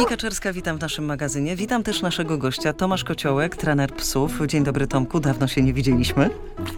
Kaczerska, witam w naszym magazynie. Witam też naszego gościa, Tomasz Kociołek, trener psów. Dzień dobry, Tomku, dawno się nie widzieliśmy.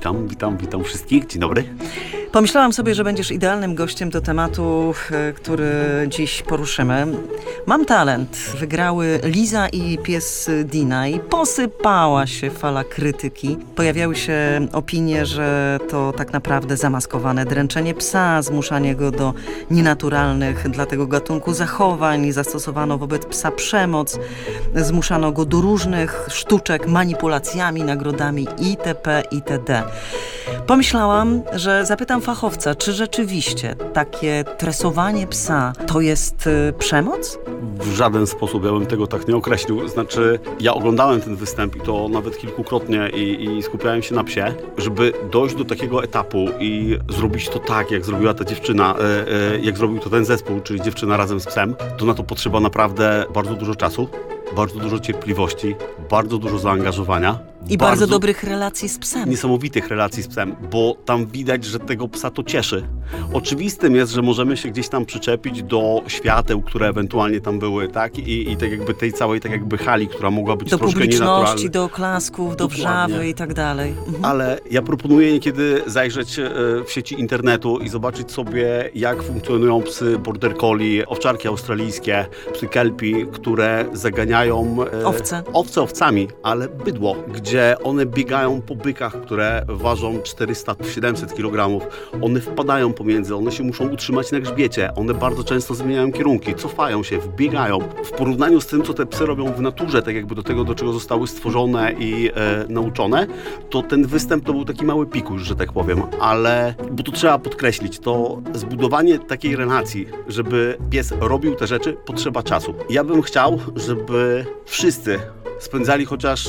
Witam wszystkich. Dzień dobry. Pomyślałam sobie, że będziesz idealnym gościem do tematu, który dziś poruszymy. Mam talent. Wygrały Liza i pies Dina i posypała się fala krytyki. Pojawiały się opinie, że to tak naprawdę zamaskowane dręczenie psa, zmuszanie go do nienaturalnych dla tego gatunku zachowań, zastosowano wobec psa przemoc, zmuszano go do różnych sztuczek, manipulacjami, nagrodami itp. itd. Pomyślałam, że zapytam fachowca, czy rzeczywiście takie tresowanie psa to jest przemoc? W żaden sposób ja bym tego tak nie określił. Znaczy, ja oglądałem ten występ i to nawet kilkukrotnie i skupiałem się na psie, żeby dojść do takiego etapu i zrobić to tak, jak zrobiła ta dziewczyna, jak zrobił to ten zespół, czyli dziewczyna razem z psem, to na to potrzeba naprawdę bardzo dużo czasu, bardzo dużo cierpliwości, bardzo dużo zaangażowania. I bardzo dobrych relacji z psem. Niesamowitych relacji z psem, bo tam widać, że tego psa to cieszy. Oczywistym jest, że możemy się gdzieś tam przyczepić do świateł, które ewentualnie tam były, tak? I tak jakby tej całej tak jakby hali, która mogła być do troszkę nienaturalna. Do publiczności, do oklasków, do wrzawy i tak dalej. Ale ja proponuję niekiedy zajrzeć w sieci internetu i zobaczyć sobie, jak funkcjonują psy border collie, owczarki australijskie, psy kelpie, które zaganiają owce owcami, ale bydło, gdzie one biegają po bykach, które ważą 400-700 kg. One wpadają pomiędzy, one się muszą utrzymać na grzbiecie. One bardzo często zmieniają kierunki, cofają się, wbiegają. W porównaniu z tym, co te psy robią w naturze, tak jakby do tego, do czego zostały stworzone i nauczone, to ten występ to był taki mały pikuś, że tak powiem. Ale, bo to trzeba podkreślić, to zbudowanie takiej relacji, żeby pies robił te rzeczy, potrzeba czasu. Ja bym chciał, żeby wszyscy spędzali chociaż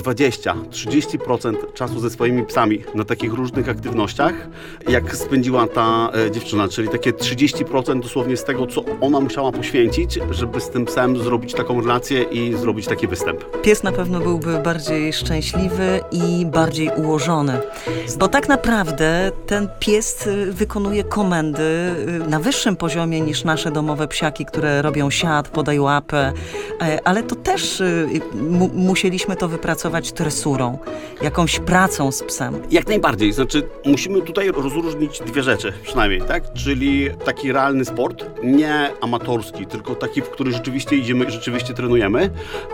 20-30% czasu ze swoimi psami na takich różnych aktywnościach, jak spędziła ta dziewczyna, czyli takie 30% dosłownie z tego, co ona musiała poświęcić, żeby z tym psem zrobić taką relację i zrobić taki występ. Pies na pewno byłby bardziej szczęśliwy i bardziej ułożony, bo tak naprawdę ten pies wykonuje komendy na wyższym poziomie niż nasze domowe psiaki, które robią siad, podaj łapę, ale to też musieliśmy to wypracować tresurą, jakąś pracą z psem. Jak najbardziej. Znaczy, musimy tutaj rozróżnić dwie rzeczy przynajmniej, tak? Czyli taki realny sport, nie amatorski, tylko taki, w który rzeczywiście idziemy i rzeczywiście trenujemy,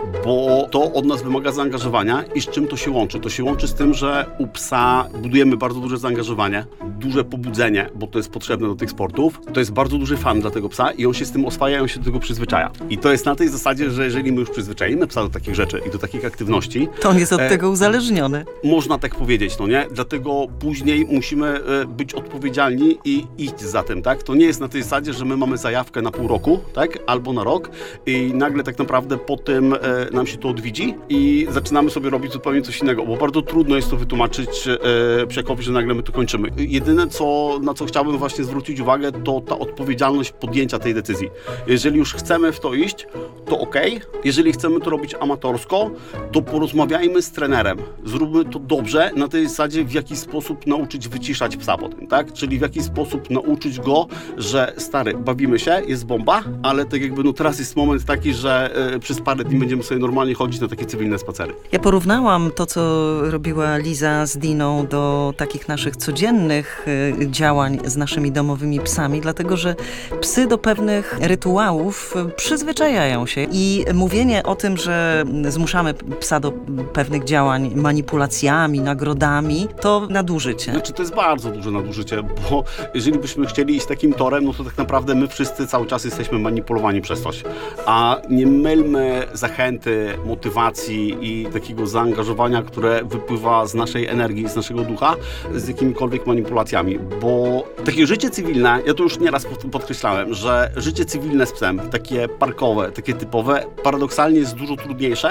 bo to od nas wymaga zaangażowania i z czym to się łączy? To się łączy z tym, że u psa budujemy bardzo duże zaangażowanie, duże pobudzenie, bo to jest potrzebne do tych sportów. To jest bardzo duży fan dla tego psa i on się z tym oswaja, on się do tego przyzwyczaja. I to jest na tej zasadzie, że jeżeli my już przyzwyczaimy psa do takich rzeczy i do takich aktywności, to on jest od tego uzależniony. Można tak powiedzieć, no nie? Dlatego później musimy być odpowiedzialni i iść za tym, tak? To nie jest na tej zasadzie, że my mamy zajawkę na pół roku, tak? Albo na rok i nagle tak naprawdę po tym nam się to odwiedzi i zaczynamy sobie robić zupełnie coś innego, bo bardzo trudno jest to wytłumaczyć psiakowi, że nagle my to kończymy. Jedyne, na co chciałbym właśnie zwrócić uwagę, to ta odpowiedzialność podjęcia tej decyzji. Jeżeli już chcemy w to iść, to okej. Jeżeli chcemy to robić amatorsko, to porozmawiajmy z trenerem. Zróbmy to dobrze, na tej zasadzie, w jaki sposób nauczyć wyciszać psa po tym, tak? Czyli w jaki sposób nauczyć go, że stary, bawimy się, jest bomba, ale tak jakby teraz jest moment taki, że przez parę dni będziemy sobie normalnie chodzić na takie cywilne spacery. Ja porównałam to, co robiła Liza z Diną do takich naszych codziennych działań z naszymi domowymi psami, dlatego że psy do pewnych rytuałów przyzwyczajają się i mówienie o tym, że zmuszamy psa do pewnych działań manipulacjami, nagrodami, to nadużycie. Znaczy, to jest bardzo duże nadużycie, bo jeżeli byśmy chcieli iść takim torem, no to tak naprawdę my wszyscy cały czas jesteśmy manipulowani przez coś. A nie mylmy zachęty, motywacji i takiego zaangażowania, które wypływa z naszej energii, z naszego ducha, z jakimikolwiek manipulacjami, bo takie życie cywilne, ja to już nieraz podkreślałem, że życie cywilne z psem, takie parkowe, takie typowe, paradoksalnie jest dużo trudniejsze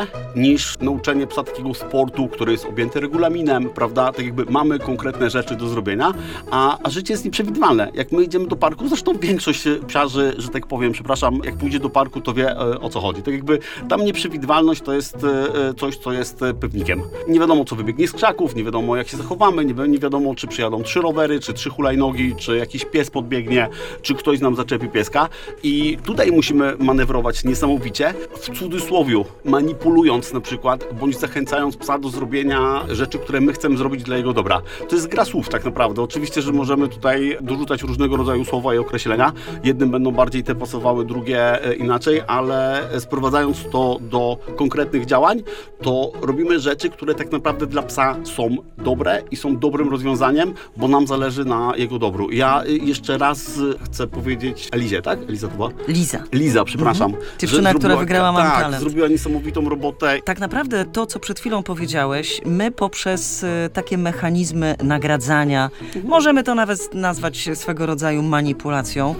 trudniejsze niż nauczenie psa takiego sportu, który jest objęty regulaminem, prawda? Tak jakby mamy konkretne rzeczy do zrobienia, a życie jest nieprzewidywalne. Jak my idziemy do parku, zresztą większość psiarzy, że tak powiem, przepraszam, jak pójdzie do parku, to wie, o co chodzi. Tak jakby tam nieprzewidywalność to jest coś, co jest pewnikiem. Nie wiadomo, co wybiegnie z krzaków, nie wiadomo, jak się zachowamy, nie wiadomo, czy przyjadą 3 rowery, czy 3 hulajnogi, czy jakiś pies podbiegnie, czy ktoś nam zaczepi pieska. I tutaj musimy manewrować niesamowicie, w cudzysłowiu, manipulując na przykład, bądź zachęcając psa do zrobienia rzeczy, które my chcemy zrobić dla jego dobra. To jest gra słów tak naprawdę. Oczywiście, że możemy tutaj dorzucać różnego rodzaju słowa i określenia. Jednym będą bardziej te pasowały, drugie inaczej, ale sprowadzając to do konkretnych działań, to robimy rzeczy, które tak naprawdę dla psa są dobre i są dobrym rozwiązaniem, bo nam zależy na jego dobru. Ja jeszcze raz chcę powiedzieć Elizie, tak? Eliza to była? Liza, przepraszam. Dziewczyna, która wygrała Mam Talent. Zrobiła niesamowitą robotę. Tak naprawdę to, co przed chwilą powiedziałeś, my poprzez takie mechanizmy nagradzania, możemy to nawet nazwać swego rodzaju manipulacją,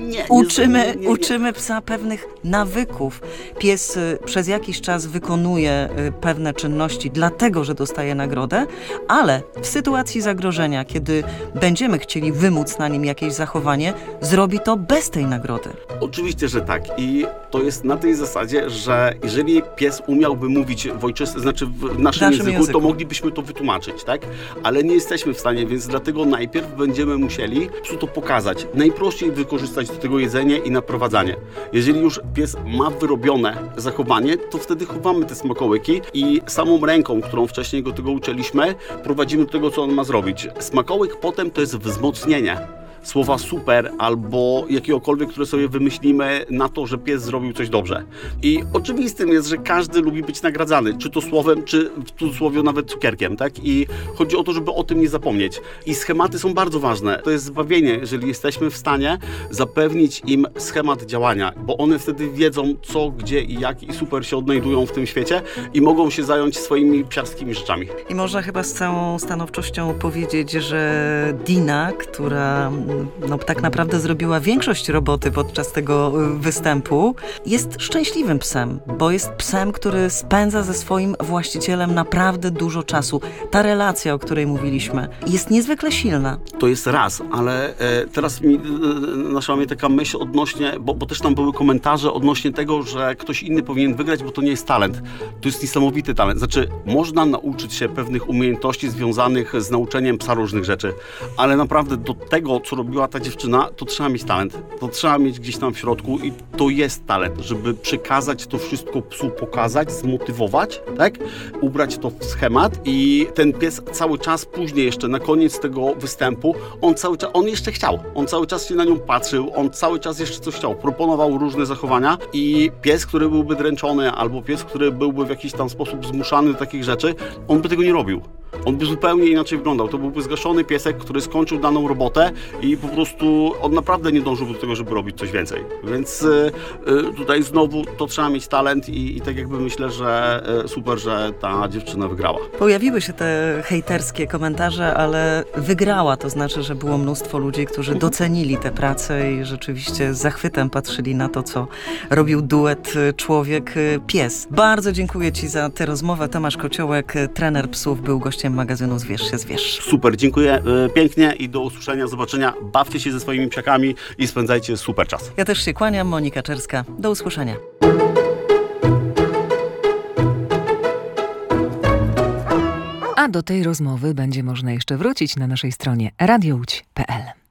uczymy psa pewnych nawyków. Pies przez jakiś czas wykonuje pewne czynności dlatego, że dostaje nagrodę, ale w sytuacji zagrożenia, kiedy będziemy chcieli wymóc na nim jakieś zachowanie, zrobi to bez tej nagrody. Oczywiście, że tak. I to jest na tej zasadzie, że jeżeli pies umiałby mówić w naszym języku, to moglibyśmy to wytłumaczyć, tak? Ale nie jesteśmy w stanie, więc dlatego najpierw będziemy musieli psu to pokazać. Najprościej wykorzystać do tego jedzenie i naprowadzanie. Jeżeli już pies ma wyrobione zachowanie, to wtedy chowamy te smakołyki i samą ręką, którą wcześniej go tego uczyliśmy, prowadzimy do tego, co on ma zrobić. Smakołyk potem to jest wzmocnienie słowa super albo jakiegokolwiek, które sobie wymyślimy na to, że pies zrobił coś dobrze. I oczywistym jest, że każdy lubi być nagradzany, czy to słowem, czy w cudzysłowie nawet cukierkiem, tak? I chodzi o to, żeby o tym nie zapomnieć. I schematy są bardzo ważne. To jest zbawienie, jeżeli jesteśmy w stanie zapewnić im schemat działania, bo one wtedy wiedzą co, gdzie i jak i super się odnajdują w tym świecie i mogą się zająć swoimi psiarskimi rzeczami. I można chyba z całą stanowczością powiedzieć, że Dina, która tak naprawdę zrobiła większość roboty podczas tego występu, jest szczęśliwym psem, bo jest psem, który spędza ze swoim właścicielem naprawdę dużo czasu. Ta relacja, o której mówiliśmy, jest niezwykle silna. To jest raz, ale teraz naszła mnie taka myśl odnośnie, bo też tam były komentarze odnośnie tego, że ktoś inny powinien wygrać, bo to nie jest talent. To jest niesamowity talent. Znaczy, można nauczyć się pewnych umiejętności związanych z nauczeniem psa różnych rzeczy, ale naprawdę do tego, co robiła ta dziewczyna, to trzeba mieć talent. To trzeba mieć gdzieś tam w środku i to jest talent, żeby przekazać to wszystko psu, pokazać, zmotywować, tak? Ubrać to w schemat i ten pies cały czas później jeszcze, na koniec tego występu, on jeszcze chciał. On cały czas się na nią patrzył, on cały czas jeszcze coś chciał. Proponował różne zachowania i pies, który byłby dręczony albo pies, który byłby w jakiś tam sposób zmuszany do takich rzeczy, on by tego nie robił. On by zupełnie inaczej wyglądał. To byłby zgaszony piesek, który skończył daną robotę i po prostu on naprawdę nie dążył do tego, żeby robić coś więcej. Więc tutaj znowu to trzeba mieć talent i tak jakby myślę, że super, że ta dziewczyna wygrała. Pojawiły się te hejterskie komentarze, ale wygrała, to znaczy, że było mnóstwo ludzi, którzy docenili tę pracę i rzeczywiście z zachwytem patrzyli na to, co robił duet człowiek-pies. Bardzo dziękuję Ci za tę rozmowę. Tomasz Kociołek, trener psów, był gościem magazynu Zwierz się zwierz. Super, dziękuję pięknie i do usłyszenia, zobaczenia. Bawcie się ze swoimi psiakami i spędzajcie super czas. Ja też się kłaniam, Monika Czerska. Do usłyszenia. A do tej rozmowy będzie można jeszcze wrócić na naszej stronie radiołódź.pl.